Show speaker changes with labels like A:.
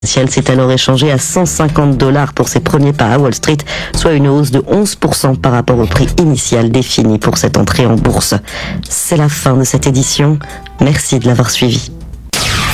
A: s'est alors échangé à $150 pour ses premiers pas à Wall Street, soit une hausse de 11% par rapport au prix initial défini pour cette entrée en bourse. C'est la fin de cette édition. Merci de l'avoir suivi.